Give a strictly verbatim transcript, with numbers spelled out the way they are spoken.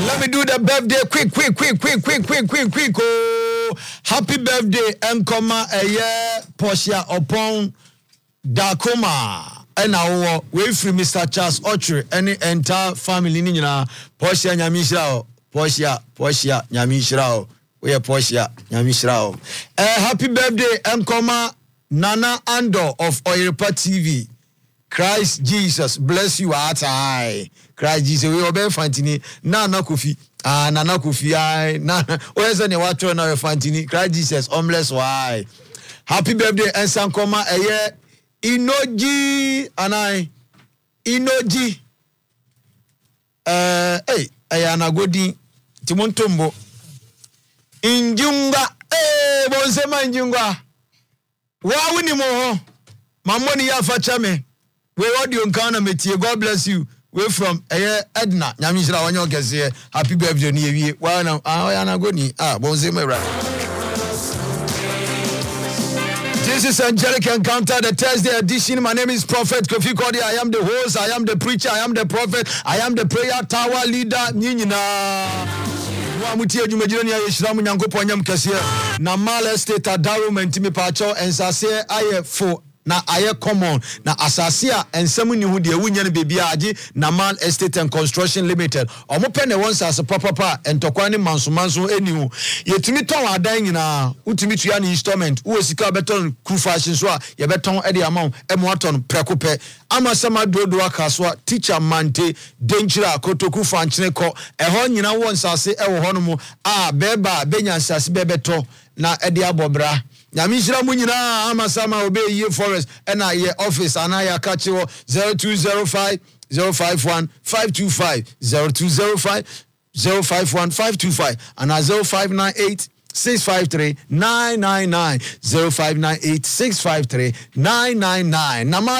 Let me do the birthday quick, quick, quick, quick, quick, quick, quick, quick. Oh, happy birthday, Nkoma Eye Portia upon Dakoma. And now we free Mister Charles Ochre and the entire family nina Portia Nyamishirao, Portia, Portia Nyamishirao. We are Portia Nyamishirao. Uh, happy birthday, Nkoma Nana Ando of Oyerepa T V. Christ Jesus bless you at high. Christ Jesus we obey fantini Nana Kofi. Ah Nana Kofi I Nana. Where's any water now fantini? Christ Jesus bless why. Happy birthday Nkoma Eye Inoji anai Inoji eh hey ayana godi Timontombo Injunga eh bonsema Injunga wa wini mo mamoni ya fachame we audio nkauna metie. God bless you. We from eh Edna nyamishira wanyo kese. Happy birthday ni ewie wa na ayana godi ah bonsema right. This is Angelic Encounter, the Thursday edition. My name is Prophet Kofi Kodi. I am the host, I am the preacher, I am the prophet, I am the prayer tower leader. Nyina. Mutie jumejirani ya Yeshiramu nyangopo nyam kese. Na Mall Estate Adaro mentimi pacho ensase aye fo na aye common na asasia ensemu ni hu de wunya ne bebia age na Mall Estate and Construction Limited. Omo pe ne wonsa as papa pa entokwa ne mansomanso enihu. Yetumi ton adan nyina, utumi tua ne installment. Wo sika beton crew fashion so a ye beton e de amount e mo aton prekope. Amasama dodo akaso teacher mante denchira kotoku fanchine ko eho nyina wonsa ase e wo hono a beba benya nsase bebeto na e de abobra. Nyamishira munyina amasama obe ye forest ena ye office anaya kachiwo zero two zero five zero five one five two five zero two zero five zero five one five two five and zero five nine eight six five three nine nine nine zero five nine eight six five three nine nine nine.